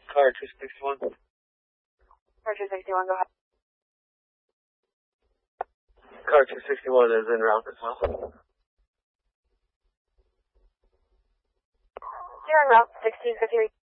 Car 261. Car 261, go ahead. Car 261 is en route as well. You're en route, 1653.